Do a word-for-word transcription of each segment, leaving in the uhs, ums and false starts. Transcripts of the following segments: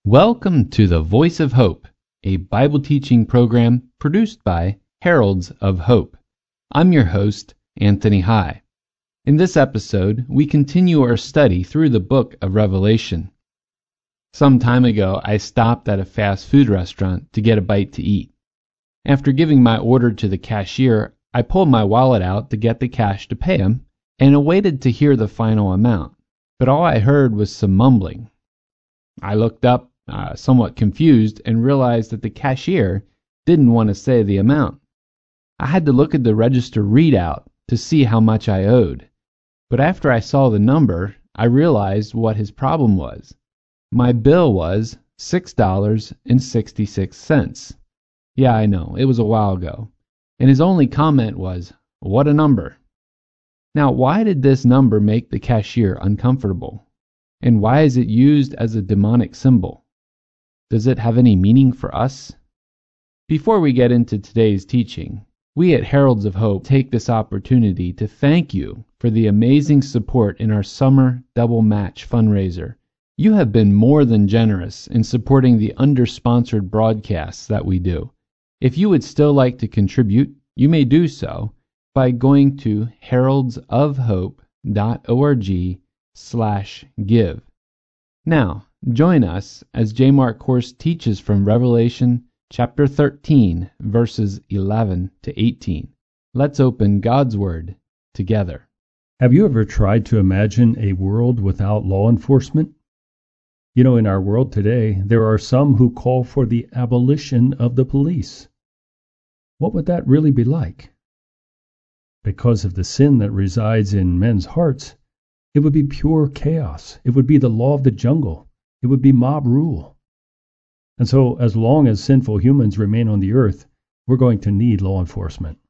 Welcome to the Voice of Hope, a Bible teaching program produced by Heralds of Hope. I'm your host, Anthony High. In this episode, we continue our study through the book of Revelation. Some time ago, I stopped at a fast food restaurant to get a bite to eat. After giving my order to the cashier, I pulled my wallet out to get the cash to pay him and awaited to hear the final amount. But all I heard was some mumbling. I looked up, uh, somewhat confused, and realized that the cashier didn't want to say the amount. I had to look at the register readout to see how much I owed. But after I saw the number, I realized what his problem was. My bill was six dollars and sixty-six cents. Yeah, I know, it was a while ago. And his only comment was, "What a number." Now, why did this number make the cashier uncomfortable? And why is it used as a demonic symbol? Does it have any meaning for us? Before we get into today's teaching, we at Heralds of Hope take this opportunity to thank you for the amazing support in our summer double match fundraiser. You have been more than generous in supporting the under-sponsored broadcasts that we do. If you would still like to contribute, you may do so by going to heraldsofhope.org slash give. Now, join us as J. Mark Kors teaches from Revelation chapter thirteen, verses eleven to eighteen. Let's open God's Word together. Have you ever tried to imagine a world without law enforcement? You know, in our world today, there are some who call for the abolition of the police. What would that really be like? Because of the sin that resides in men's hearts, it would be pure chaos. It would be the law of the jungle. It would be mob rule. And so, as long as sinful humans remain on the earth, we're going to need law enforcement.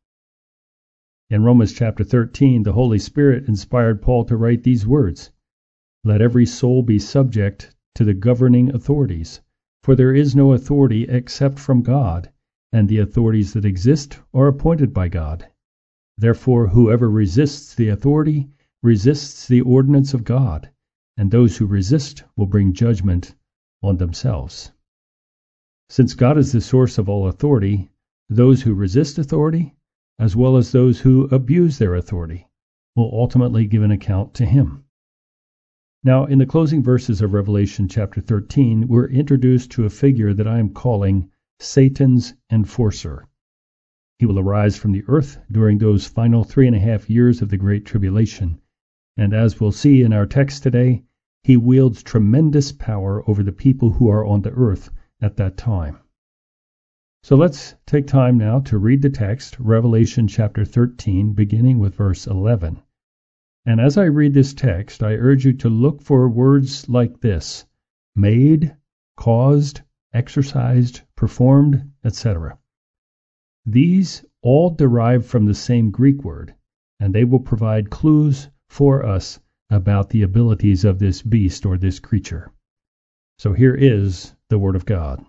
In Romans chapter thirteen, the Holy Spirit inspired Paul to write these words, "Let every soul be subject to the governing authorities, for there is no authority except from God, and the authorities that exist are appointed by God. Therefore, whoever resists the authority resists the ordinance of God, and those who resist will bring judgment on themselves." Since God is the source of all authority, those who resist authority, as well as those who abuse their authority, will ultimately give an account to Him. Now, in the closing verses of Revelation chapter thirteen, we're introduced to a figure that I am calling Satan's enforcer. He will arise from the earth during those final three and a half years of the Great Tribulation, and as we'll see in our text today, he wields tremendous power over the people who are on the earth at that time. So let's take time now to read the text, Revelation chapter thirteen, beginning with verse eleven. And as I read this text, I urge you to look for words like this: made, caused, exercised, performed, et cetera. These all derive from the same Greek word, and they will provide clues for us about the abilities of this beast or this creature. So here is the Word of God.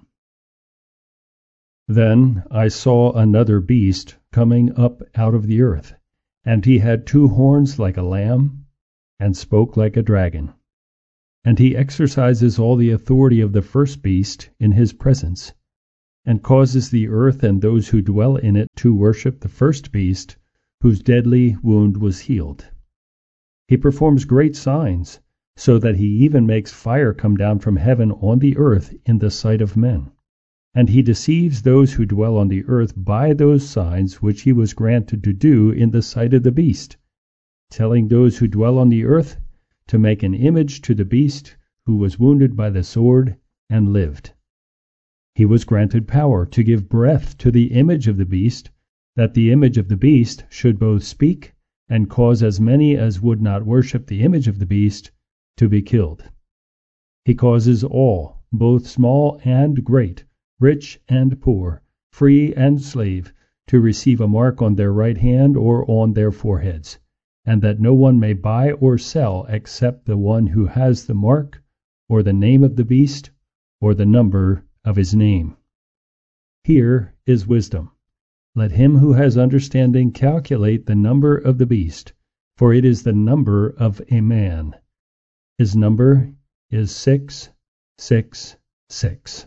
Then I saw another beast coming up out of the earth, and he had two horns like a lamb, and spoke like a dragon. And he exercises all the authority of the first beast in his presence, and causes the earth and those who dwell in it to worship the first beast, whose deadly wound was healed. He performs great signs, so that he even makes fire come down from heaven on the earth in the sight of men. And he deceives those who dwell on the earth by those signs which he was granted to do in the sight of the beast, telling those who dwell on the earth to make an image to the beast who was wounded by the sword and lived. He was granted power to give breath to the image of the beast, that the image of the beast should both speak and cause as many as would not worship the image of the beast to be killed. He causes all, both small and great, rich and poor, free and slave, to receive a mark on their right hand or on their foreheads, and that no one may buy or sell except the one who has the mark, or the name of the beast, or the number of his name. Here is wisdom. Let him who has understanding calculate the number of the beast, for it is the number of a man. His number is six, six, six.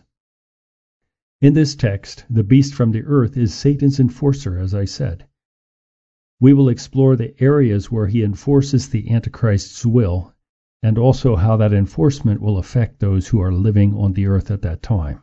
In this text, the beast from the earth is Satan's enforcer, as I said. We will explore the areas where he enforces the Antichrist's will, and also how that enforcement will affect those who are living on the earth at that time.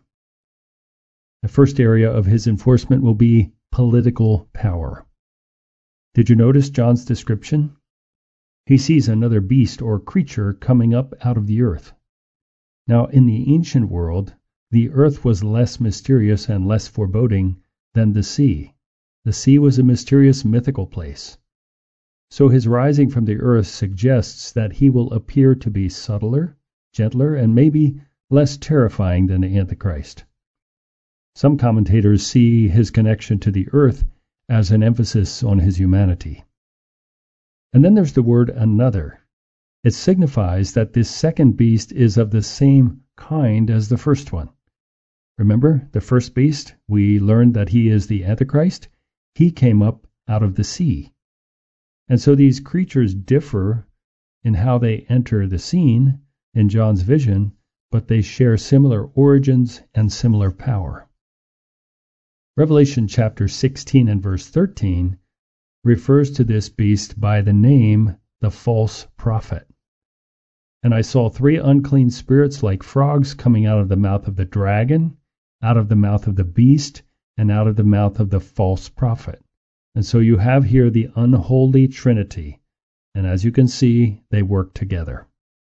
The first area of his enforcement will be political power. Did you notice John's description? He sees another beast or creature coming up out of the earth. Now, in the ancient world, the earth was less mysterious and less foreboding than the sea. The sea was a mysterious, mythical place. So his rising from the earth suggests that he will appear to be subtler, gentler, and maybe less terrifying than the Antichrist. Some commentators see his connection to the earth as an emphasis on his humanity. And then there's the word another. It signifies that this second beast is of the same kind as the first one. Remember, the first beast, we learned that he is the Antichrist. He came up out of the sea. And so these creatures differ in how they enter the scene in John's vision, but they share similar origins and similar power. Revelation chapter sixteen and verse thirteen refers to this beast by the name the false prophet. And I saw three unclean spirits like frogs coming out of the mouth of the dragon, out of the mouth of the beast, and out of the mouth of the false prophet. And so you have here the unholy trinity, and as you can see, they work together.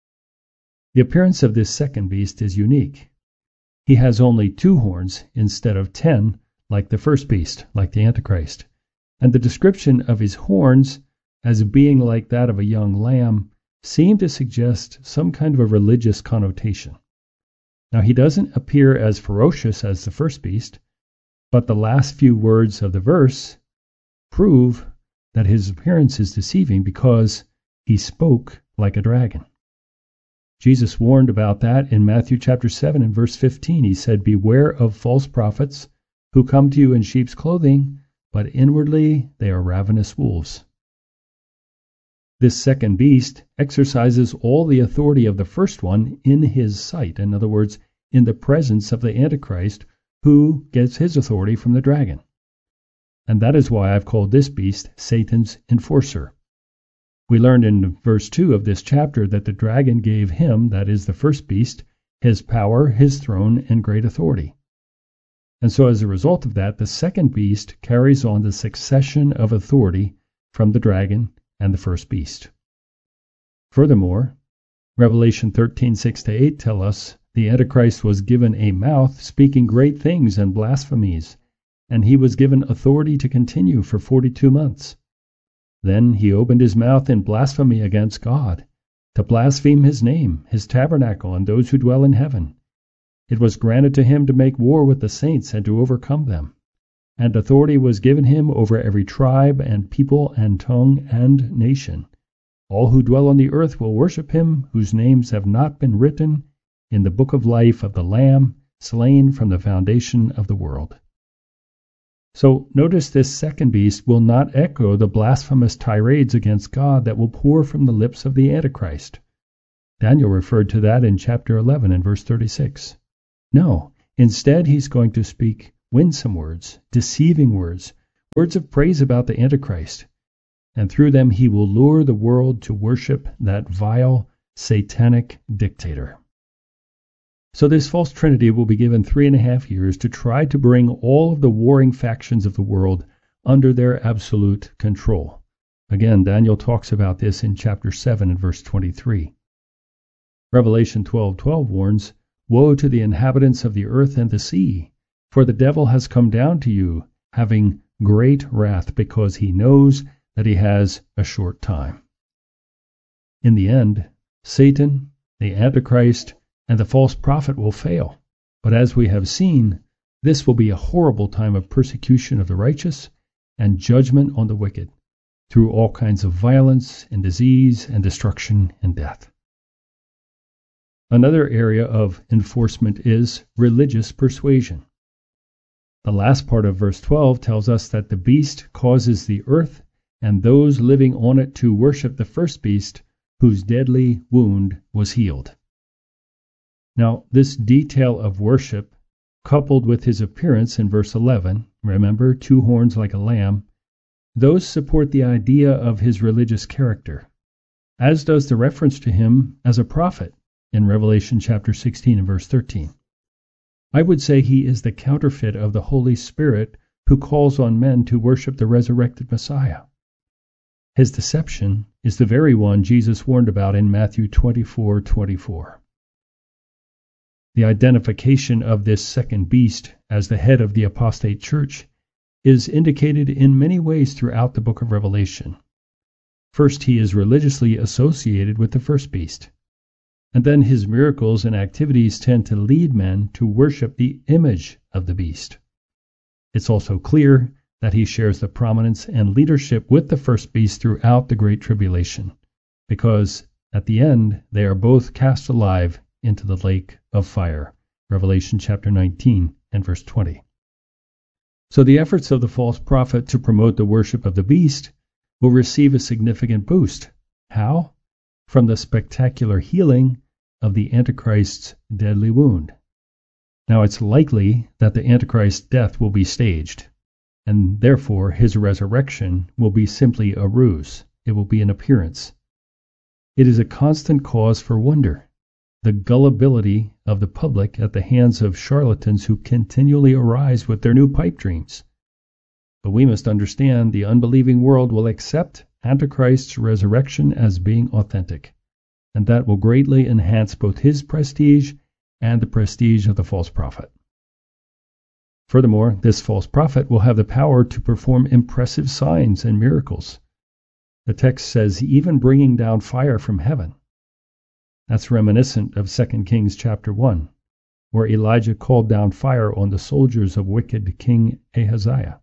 The appearance of this second beast is unique. He has only two horns instead of ten, like the first beast, like the Antichrist. And the description of his horns as being like that of a young lamb seemed to suggest some kind of a religious connotation. Now, he doesn't appear as ferocious as the first beast, but the last few words of the verse prove that his appearance is deceiving because he spoke like a dragon. Jesus warned about that in Matthew chapter seven and verse fifteen. He said, "Beware of false prophets who come to you in sheep's clothing, but inwardly they are ravenous wolves." This second beast exercises all the authority of the first one in his sight. In other words, in the presence of the Antichrist, who gets his authority from the dragon. And that is why I've called this beast Satan's enforcer. We learned in verse two of this chapter that the dragon gave him, that is the first beast, his power, his throne, and great authority. And so as a result of that, the second beast carries on the succession of authority from the dragon and the first beast. Furthermore, Revelation thirteen, six to eight tell us the Antichrist was given a mouth speaking great things and blasphemies, and he was given authority to continue for forty-two months. Then he opened his mouth in blasphemy against God, to blaspheme his name, his tabernacle, and those who dwell in heaven. It was granted to him to make war with the saints and to overcome them. And authority was given him over every tribe and people and tongue and nation. All who dwell on the earth will worship him, whose names have not been written in the book of life of the Lamb, slain from the foundation of the world. So notice this second beast will not echo the blasphemous tirades against God that will pour from the lips of the Antichrist. Daniel referred to that in chapter eleven and verse thirty-six. No, instead he's going to speak winsome words, deceiving words, words of praise about the Antichrist. And through them he will lure the world to worship that vile, satanic dictator. So this false trinity will be given three and a half years to try to bring all of the warring factions of the world under their absolute control. Again, Daniel talks about this in chapter seven and verse twenty-three. Revelation twelve twelve warns, "Woe to the inhabitants of the earth and the sea, for the devil has come down to you, having great wrath, because he knows that he has a short time." In the end, Satan, the Antichrist, and the false prophet will fail. But as we have seen, this will be a horrible time of persecution of the righteous and judgment on the wicked, through all kinds of violence and disease and destruction and death. Another area of enforcement is religious persuasion. The last part of verse twelve tells us that the beast causes the earth and those living on it to worship the first beast, whose deadly wound was healed. Now, this detail of worship, coupled with his appearance in verse eleven, remember, two horns like a lamb, those support the idea of his religious character, as does the reference to him as a prophet in Revelation chapter sixteen and verse thirteen. I would say he is the counterfeit of the Holy Spirit who calls on men to worship the resurrected Messiah. His deception is the very one Jesus warned about in Matthew twenty-four twenty-four. The identification of this second beast as the head of the apostate church is indicated in many ways throughout the book of Revelation. First, he is religiously associated with the first beast, and then his miracles and activities tend to lead men to worship the image of the beast. It's also clear that he shares the prominence and leadership with the first beast throughout the Great Tribulation, because at the end they are both cast alive into the lake of fire. Revelation chapter nineteen and verse twenty. So the efforts of the false prophet to promote the worship of the beast will receive a significant boost. How? From the spectacular healing of the Antichrist's deadly wound. Now it's likely that the Antichrist's death will be staged, and therefore his resurrection will be simply a ruse. It will be an appearance. It is a constant cause for wonder, the gullibility of the public at the hands of charlatans who continually arise with their new pipe dreams. But we must understand the unbelieving world will accept Antichrist's resurrection as being authentic, and that will greatly enhance both his prestige and the prestige of the false prophet. Furthermore, this false prophet will have the power to perform impressive signs and miracles. The text says, even bringing down fire from heaven. That's reminiscent of Second Kings chapter one, where Elijah called down fire on the soldiers of wicked King Ahaziah.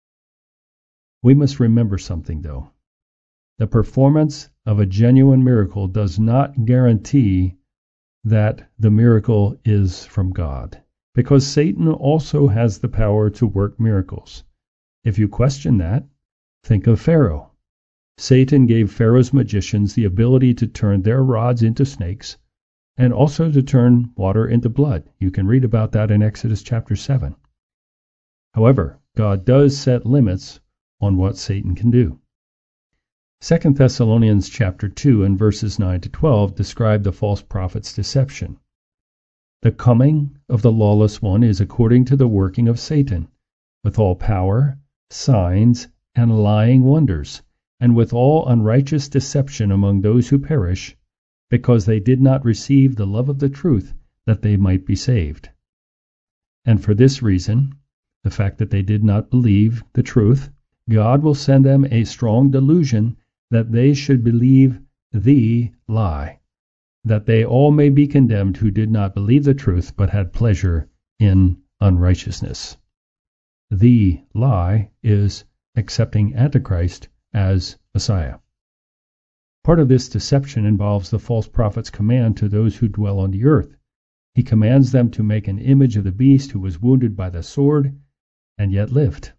We must remember something, though. The performance of a genuine miracle does not guarantee that the miracle is from God, because Satan also has the power to work miracles. If you question that, think of Pharaoh. Satan gave Pharaoh's magicians the ability to turn their rods into snakes and also to turn water into blood. You can read about that in Exodus chapter seven. However, God does set limits on what Satan can do. Second Thessalonians chapter two and verses nine to twelve describe the false prophet's deception. The coming of the lawless one is according to the working of Satan, with all power, signs, and lying wonders, and with all unrighteous deception among those who perish, because they did not receive the love of the truth, that they might be saved. And for this reason, the fact that they did not believe the truth, God will send them a strong delusion that they should believe the lie, that they all may be condemned who did not believe the truth, but had pleasure in unrighteousness. The lie is accepting Antichrist as Messiah. Part of this deception involves the false prophet's command to those who dwell on the earth. He commands them to make an image of the beast who was wounded by the sword and yet lived.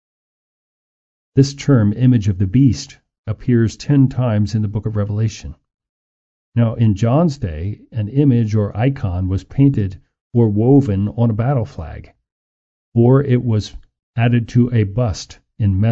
This term, image of the beast, appears ten times in the book of Revelation. Now, in John's day, an image or icon was painted or woven on a battle flag, or it was added to a bust in metal